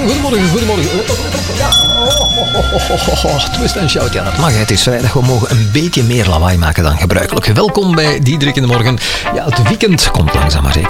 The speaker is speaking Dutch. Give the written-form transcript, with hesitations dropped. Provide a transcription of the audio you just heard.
goedemorgen. Let op. Ja. Twist en shout, ja, dat mag. Het is vrijdag, we mogen een beetje meer lawaai maken dan gebruikelijk. Welkom bij Diederik in de Morgen. Ja, het weekend komt langzaam maar zeker.